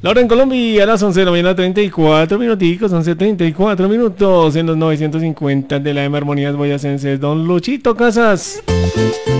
La hora en Colombia a las 11 de la mañana, 34 minuticos, 11:34 minutos en los 950 de la M Armonías Boyacenses. Don Luchito Casas.